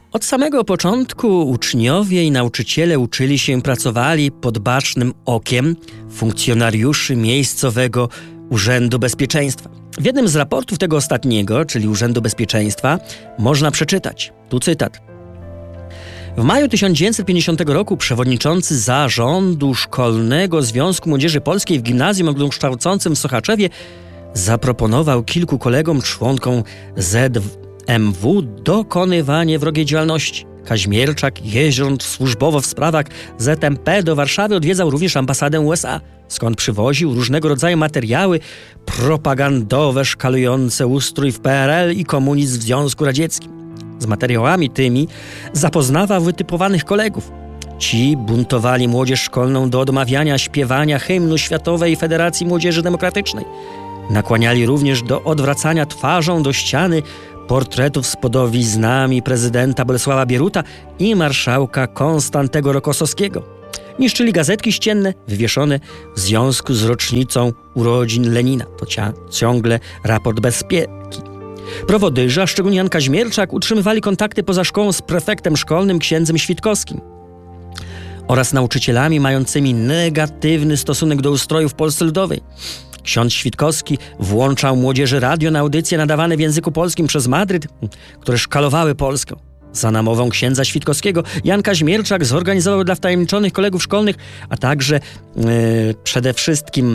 Od samego początku uczniowie i nauczyciele uczyli się, pracowali pod bacznym okiem funkcjonariuszy miejscowego Urzędu Bezpieczeństwa. W jednym z raportów tego ostatniego, czyli Urzędu Bezpieczeństwa, można przeczytać, tu cytat. W maju 1950 roku przewodniczący Zarządu Szkolnego Związku Młodzieży Polskiej w Gimnazjum Ogólnokształcącym w Sochaczewie zaproponował kilku kolegom, członkom ZMW dokonywanie wrogiej działalności. Kaźmierczak, jeżdżąc służbowo w sprawach ZMP do Warszawy, odwiedzał również ambasadę USA, skąd przywoził różnego rodzaju materiały propagandowe szkalujące ustrój w PRL i komunizm w Związku Radzieckim. Z materiałami tymi zapoznawał wytypowanych kolegów. Ci buntowali młodzież szkolną do odmawiania śpiewania hymnu Światowej Federacji Młodzieży Demokratycznej. Nakłaniali również do odwracania twarzą do ściany portretów z podobiznami prezydenta Bolesława Bieruta i marszałka Konstantego Rokossowskiego. Niszczyli gazetki ścienne wywieszone w związku z rocznicą urodzin Lenina. To ciągle raport bezpieki. Prowodyrzy, a szczególnie Jan Kaźmierczak, utrzymywali kontakty poza szkołą z prefektem szkolnym księdzem Świtkowskim oraz nauczycielami mającymi negatywny stosunek do ustroju w Polsce Ludowej. Ksiądz Świtkowski włączał młodzieży radio na audycje nadawane w języku polskim przez Madryt, które szkalowały Polskę. Za namową księdza Świtkowskiego Jan Kaźmierczak zorganizował dla wtajemniczonych kolegów szkolnych, a także przede wszystkim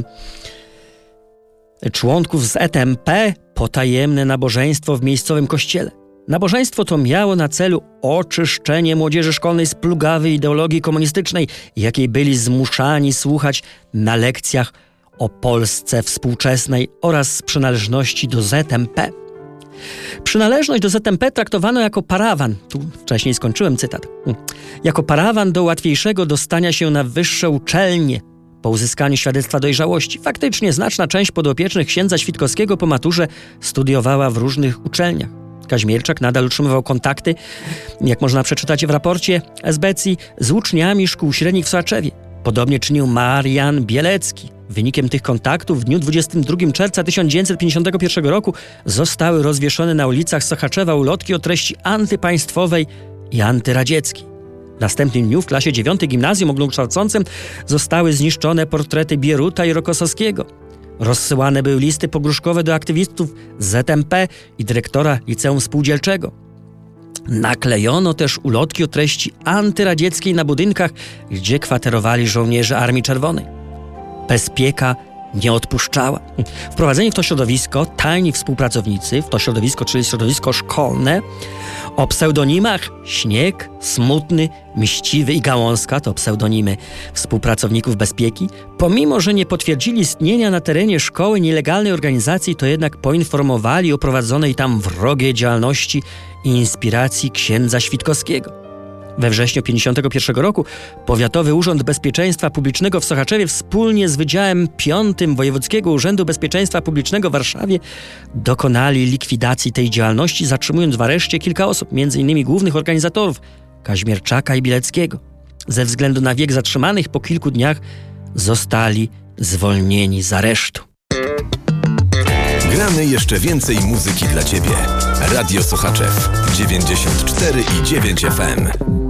członków z ZMP potajemne nabożeństwo w miejscowym kościele. Nabożeństwo to miało na celu oczyszczenie młodzieży szkolnej z plugawej ideologii komunistycznej, jakiej byli zmuszani słuchać na lekcjach o Polsce współczesnej oraz z przynależności do ZMP. Przynależność do ZMP traktowano jako parawan, tu wcześniej skończyłem cytat, jako parawan do łatwiejszego dostania się na wyższe uczelnie po uzyskaniu świadectwa dojrzałości. Faktycznie znaczna część podopiecznych księdza Świtkowskiego po maturze studiowała w różnych uczelniach. Kaźmierczak nadal utrzymywał kontakty, jak można przeczytać w raporcie SBC, z uczniami szkół średnich w Sochaczewie. Podobnie czynił Marian Bielecki. Wynikiem tych kontaktów w dniu 22 czerwca 1951 roku zostały rozwieszone na ulicach Sochaczewa ulotki o treści antypaństwowej i antyradzieckiej. W następnym dniu w klasie 9 gimnazjum ogólnokształcącym zostały zniszczone portrety Bieruta i Rokossowskiego. Rozsyłane były listy pogróżkowe do aktywistów ZMP i dyrektora Liceum Spółdzielczego. Naklejono też ulotki o treści antyradzieckiej na budynkach, gdzie kwaterowali żołnierze Armii Czerwonej. Bezpieka nie odpuszczała. Wprowadzeni w to środowisko tajni współpracownicy, w to środowisko, czyli środowisko szkolne, o pseudonimach Śnieg, Smutny, Mściwy i Gałązka, to pseudonimy współpracowników bezpieki, pomimo że nie potwierdzili istnienia na terenie szkoły nielegalnej organizacji, to jednak poinformowali o prowadzonej tam wrogiej działalności i inspiracji księdza Świtkowskiego. We wrześniu 1951 roku Powiatowy Urząd Bezpieczeństwa Publicznego w Sochaczewie wspólnie z Wydziałem 5 Wojewódzkiego Urzędu Bezpieczeństwa Publicznego w Warszawie dokonali likwidacji tej działalności, zatrzymując w areszcie kilka osób, m.in. głównych organizatorów Kaźmierczaka i Bieleckiego. Ze względu na wiek zatrzymanych po kilku dniach zostali zwolnieni z aresztu. Gramy jeszcze więcej muzyki dla Ciebie. Radio Sochaczew 94,9 FM.